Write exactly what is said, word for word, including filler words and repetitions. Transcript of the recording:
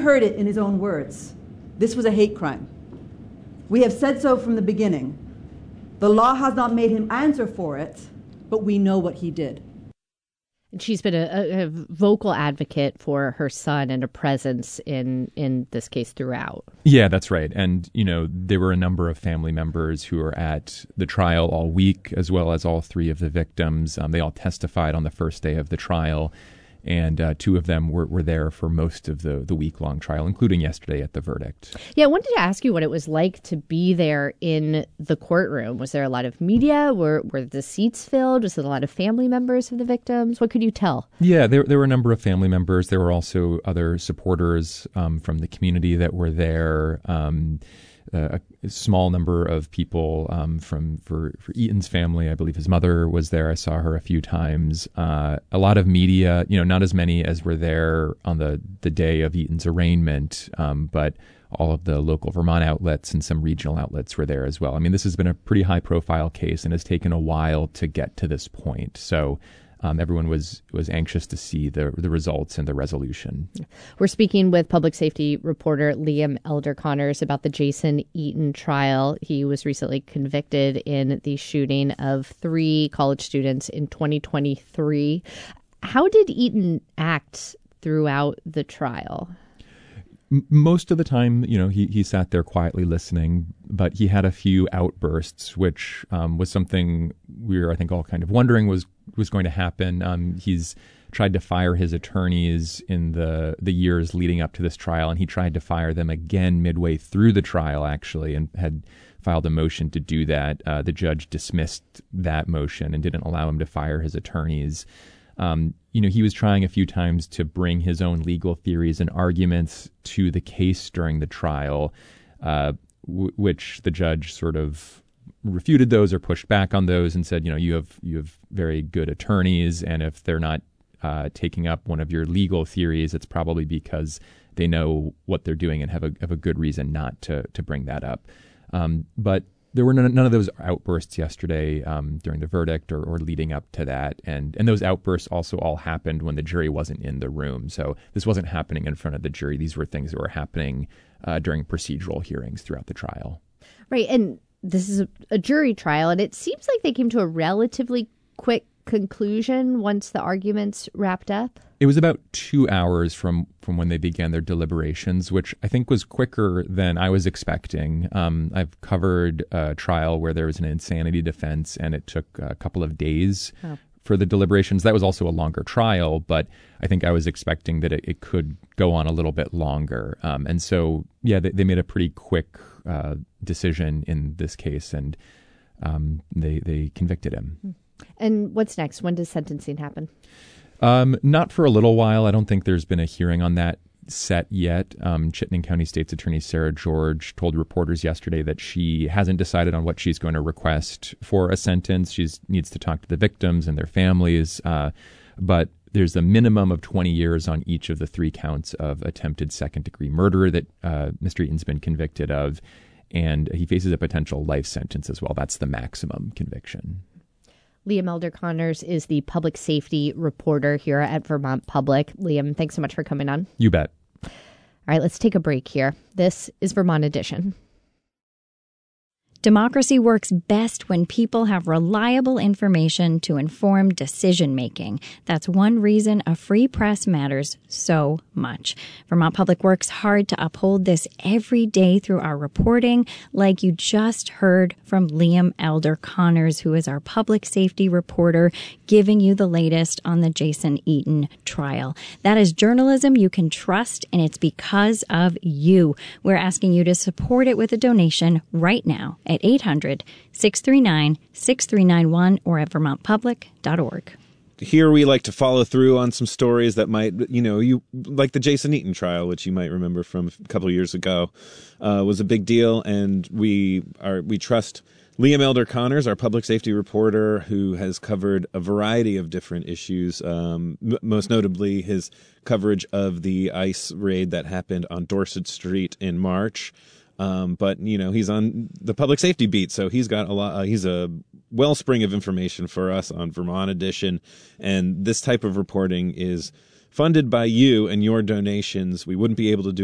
heard it in his own words. This was a hate crime. We have said so from the beginning. The law has not made him answer for it, but we know what he did. And she's been a, a vocal advocate for her son and a presence in, in this case throughout. Yeah, that's right. And, you know, there were a number of family members who were at the trial all week, as well as all three of the victims. Um, they all testified on the first day of the trial. And uh, two of them were, were there for most of the, the week-long trial, including yesterday at the verdict. Yeah, I wanted to ask you what it was like to be there in the courtroom. Was there a lot of media? Were were the seats filled? Was there a lot of family members of the victims? What could you tell? Yeah, there there were a number of family members. There were also other supporters um, from the community that were there. Um Uh, a small number of people um, from for, for Eaton's family. I believe his mother was there. I saw her a few times. Uh, a lot of media, you know, not as many as were there on the, the day of Eaton's arraignment, um, but all of the local Vermont outlets and some regional outlets were there as well. I mean, this has been a pretty high-profile case and has taken a while to get to this point. So Um, everyone was was anxious to see the the results and the resolution. We're speaking with public safety reporter Liam Elder Connors about the Jason Eaton trial. He was recently convicted in the shooting of three college students in twenty twenty-three. How did Eaton act throughout the trial? Most of the time, you know, he, he sat there quietly listening, but he had a few outbursts, which um, was something we were, I think, all kind of wondering was was going to happen. Um, he's tried to fire his attorneys in the the years leading up to this trial, and he tried to fire them again midway through the trial, actually, and had filed a motion to do that. Uh, the judge dismissed that motion and didn't allow him to fire his attorneys. Um, you know, he was trying a few times to bring his own legal theories and arguments to the case during the trial, uh, w- which the judge sort of refuted those or pushed back on those and said, you know, you have you have very good attorneys, and if they're not uh, taking up one of your legal theories, it's probably because they know what they're doing and have a have a good reason not to to bring that up. Um, but There were none, none of those outbursts yesterday um, during the verdict or, or leading up to that. And, and those outbursts also all happened when the jury wasn't in the room. So this wasn't happening in front of the jury. These were things that were happening uh, during procedural hearings throughout the trial. Right. And this is a, a jury trial, and it seems like they came to a relatively quick conclusion once the arguments wrapped up. It was about two hours from, from when they began their deliberations, which I think was quicker than I was expecting. Um, I've covered a trial where there was an insanity defense, and it took a couple of days oh. for the deliberations. That was also a longer trial, but I think I was expecting that it, it could go on a little bit longer. Um, and so, yeah, they, they made a pretty quick uh, decision in this case, and um, they, they convicted him. And what's next? When does sentencing happen? Um, not for a little while. I don't think there's been a hearing on that set yet. Um, Chittenden County State's Attorney Sarah George told reporters yesterday that she hasn't decided on what she's going to request for a sentence. She needs to talk to the victims and their families. Uh, but there's a minimum of twenty years on each of the three counts of attempted second-degree murder that uh, Mister Eaton's been convicted of. And he faces a potential life sentence as well. That's the maximum conviction. Liam Elder Connors is the public safety reporter here at Vermont Public. Liam, thanks so much for coming on. You bet. All right, let's take a break here. This is Vermont Edition. Democracy works best when people have reliable information to inform decision-making. That's one reason a free press matters so much. Vermont Public works hard to uphold this every day through our reporting, like you just heard from Liam Elder Connors, who is our public safety reporter, giving you the latest on the Jason Eaton trial. That is journalism you can trust, and it's because of you. We're asking you to support it with a donation right now at eight hundred, six three nine, six three nine one or at vermont public dot org. Here we like to follow through on some stories that might, you know, you like the Jason Eaton trial, which you might remember from a couple of years ago, uh, was a big deal. And we are we trust Liam Elder Connors, our public safety reporter, who has covered a variety of different issues, um, m- most notably his coverage of the ICE raid that happened on Dorset Street in March. Um, but, you know, he's on the public safety beat, so he's got a lot. Uh, he's a wellspring of information for us on Vermont Edition. And this type of reporting is funded by you and your donations. We wouldn't be able to do